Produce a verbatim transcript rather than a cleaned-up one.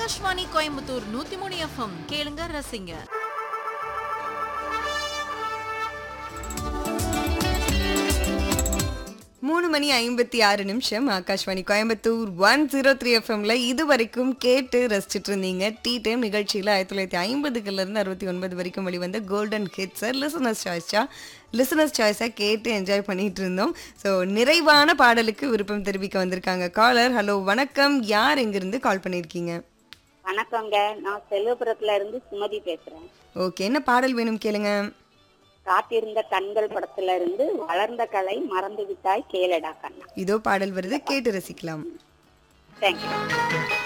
ஆகாஷ்வாணி கோயம்புத்தூர் நூத்தி மூணு எஃப்எம் கேளுங்க ரசிங்க. மூணு மணி ஐம்பத்தி ஆறு நிமிஷம் Akashvani Coimbatore one zero three எஃப்எம்ல இது வரைக்கும் கேட்டு ரசிச்சுட்டு இருந்தீங்க. டீ டைம் நிகழ்ச்சியில் ஆயிரத்தி தொள்ளாயிரத்தி ஐம்பதுக்குல இருந்து அறுபத்தி ஒன்பது வரைக்கும் வெளிவந்த கோல்டன் ஹிட்ஸை லிசனர்ஸ் சாய்ஸா லிசனர்ஸ் சாய்ஸாக கேட்டு என்ஜாய் பண்ணிட்டு இருந்தோம். ஸோ நிறைவான பாடலுக்கு விருப்பம் தெரிவிக்க வந்திருக்காங்க காலர். ஹலோ வணக்கம், யார் எங்கிருந்து கால் பண்ணியிருக்கீங்க? வணக்கங்க, நான் செல்வபுரத்துல இருந்து சுமதி பேசுறேன். ஓகே, என்ன பாடல் வேணும் கேளுங்க. காத்திருந்த கண்கள் படத்துல இருந்து வளர்ந்த கலை மறந்து விட்டாய் கேளடா கண்ணா. இதோ பாடல் வருது, கேட்டு ரசிக்கலாம். தேங்க்யூ.